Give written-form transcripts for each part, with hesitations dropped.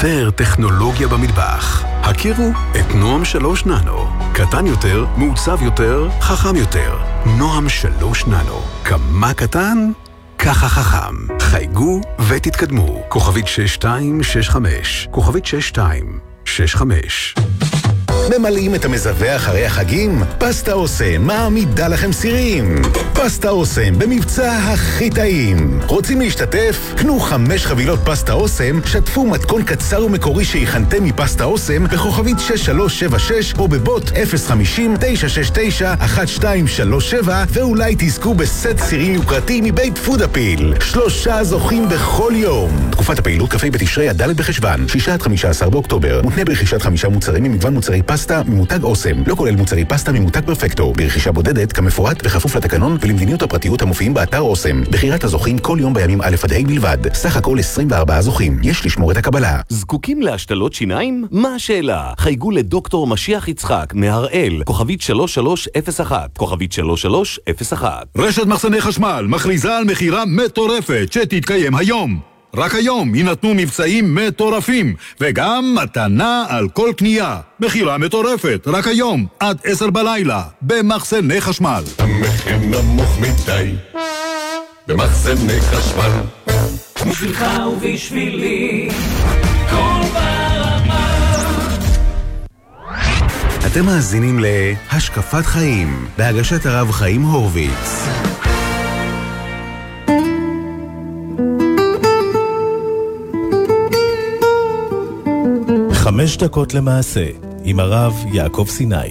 יותר טכנולוגיה במטבח. הכירו את נועם 3 ננו. קטן יותר, מעוצב יותר, חכם יותר. נועם 3 ננו. כמה קטן? ככה חכם. חייגו ותתקדמו. כוכבית 6265. כוכבית 6265. ממלאים את המזווה אחרי החגים? פסטה אוסם מעמידה לכם סירים. פסטה אוסם במבצע הכי טעים. רוצים להשתתף? קנו 5 חבילות פסטה אוסם, שתפו מתכון קצר ומקורי שהכנתם מפסטה אוסם בכוכבית 6376 או בבוט 050-969-1237 ואולי תזכו בסט סירים יוקרתי מבית פודאפיל. 3 זוכים בכל יום. תקופת הפעילות כ"ה בתשרי עד ד' בחשוון, 6-15 באוקטובר. מותנה ברכישת 5 מוצרים ממגוון מוצרי פסטה ממותג אוסם, לא כולל מוצרי פסטה ממותג פרפקטו, ברכישה בודדת כמפורט וכפוף לתקנון ולמדיניות הפרטיות המופיעים באתר אוסם. בחירת הזוכים כל יום בימים א' עד ה' בלבד. סך הכל 24 זוכים. יש לשמור את הקבלה. זקוקים להשתלות שיניים? מה השאלה? חייגו לדוקטור משיח יצחק מהראל, כוכבית 3301, כוכבית 3301. רשת מחסני חשמל מכריזה על מחירה מטורפת שתתקיים היום. רק היום יינתנו מבצעים מטורפים, וגם מתנה על כל קנייה. מחירה מטורפת, רק היום, עד 10 בלילה, במחסני חשמל. המחיר נמוך מדי, במחסני חשמל. בשבילך ובשבילי, כל ברמה. אתם מאזינים להשקפת חיים, בהגשת הרב חיים הורוביץ. 5 דקות למעשה, עם הרב יעקב סיני.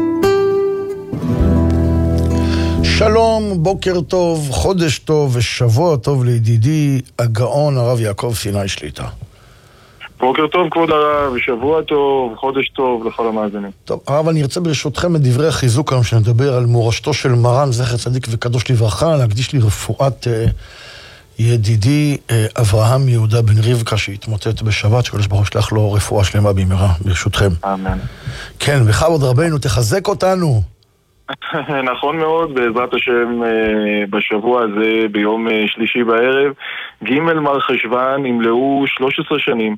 שלום, בוקר טוב, חודש טוב ושבוע טוב לידידי הגאון הרב יעקב סיני שליטה. בוקר טוב כבוד הרב, שבוע טוב, חודש טוב לכל המאזינים. טוב, הרב, אני ארצה ברשותכם את דברי החיזוק היום שנדבר על מורשתו של מרן זכר צדיק וקדוש לברכה, להקדיש לי רפואת ידידי אברהם יהודה בן רבקה שהתמוטט בשבת, שקדוש ברוך הוא שלח לו רפואה שלמה במהרה, ברשותכם. אמן. כן, בכבוד רבנו, תחזק אותנו. נכון מאוד, בעזרת השם בשבוע הזה, ביום שלישי בערב, ג' מר חשוון, ימלאו 13 שנים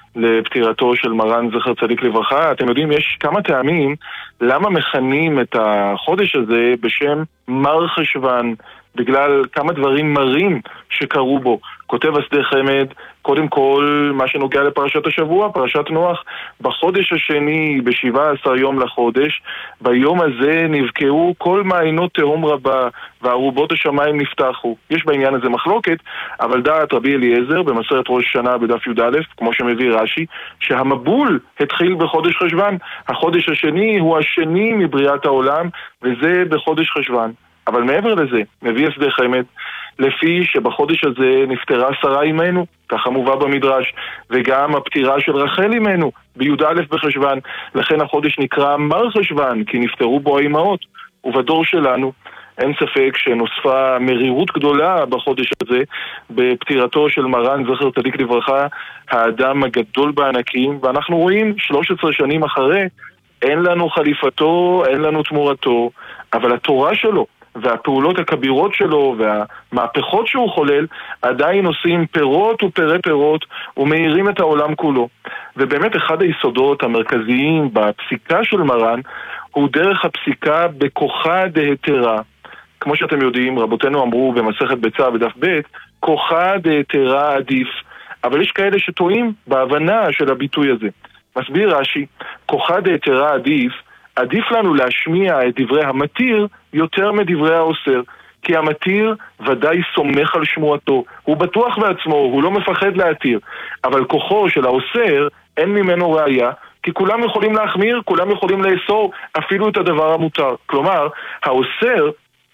לפטירתו של מרן זכר צדיק לברכה. אתם יודעים, יש כמה טעמים למה מכנים את החודש הזה בשם מר חשוון, בגלל כמה דברים מרים שקרו בו. כותב השדה חמד, קודם כל מה שנוגע לפרשת השבוע, פרשת נוח, בחודש השני, ב17 יום לחודש, ביום הזה נבקעו כל מעיינות תהום רבה, וערובות השמיים נפתחו. יש בעניין הזה מחלוקת, אבל דעת רבי אליעזר במסכת ראש שנה בדף י"א, כמו שמביא רש"י, שהמבול התחיל בחודש חשוון. החודש השני הוא השני מבריאת העולם, וזה בחודש חשוון. אבל מעבר לזה, מביא השדה חמד, לפי שבחודש הזה נפטרה שרה אימנו, ככה מובא במדרש, וגם הפטירה של רחל אימנו, בי"א בחשוון, לכן החודש נקרא מר חשוון, כי נפטרו בו האימהות. ובדור שלנו, אין ספק שנוספה מרירות גדולה בחודש הזה, בפטירתו של מרן זכר צדיק לברכה, האדם הגדול בענקים, ואנחנו רואים 13 שנים אחרי, אין לנו חליפתו, אין לנו תמורתו, אבל התורה שלו, והפעולות הכבירות שלו והמהפכות שהוא חולל עדיין עושים פירות ופרי פירות ומאירים את העולם כולו. ובאמת אחד היסודות המרכזיים בפסיקה של מרן הוא דרך הפסיקה בכוחה דהתרה. כמו שאתם יודעים, רבותינו אמרו במסכת ביצה בדף ב', כוחה דהתרה עדיף. אבל יש כאלה שטועים בהבנה של הביטוי הזה. מסביר רש"י, כוחה דהתרה עדיף, עדיף לנו להשמיע את דברי המתיר יותר מדברי האוסר, כי המתיר ודאי סומך על שמועתו, הוא בטוח בעצמו, הוא לא מפחד להתיר, אבל כוחו של האוסר אין ממנו ראיה, כי כולם יכולים להחמיר, כולם יכולים לאסור אפילו את הדבר המותר. כלומר, האוסר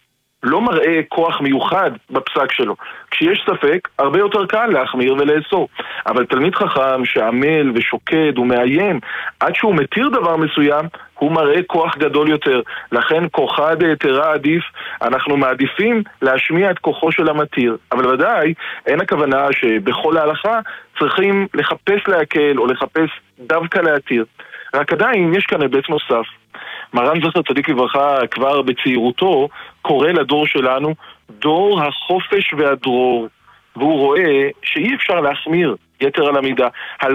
לא מראה כוח מיוחד בפסק שלו. כשיש ספק, הרבה יותר קל להחמיר ולאסור. אבל תלמיד חכם שעמל ושוקד ומעיין, עד שהוא מתיר דבר מסוים, הוא מראה כוח גדול יותר. לכן כוחה דהתרה עדיף, אנחנו מעדיפים להשמיע את כוחו של המתיר. אבל ודאי, אין הכוונה שבכל ההלכה צריכים לחפש להקל או לחפש דווקא להתיר. רק עדיין יש כאן היבט נוסף. מרן זכר צדיק לברכה כבר בצעירותו קורא לדור שלנו דור החופש והדרור, והוא רואה שאי אפשר להחמיר יתר על המידה.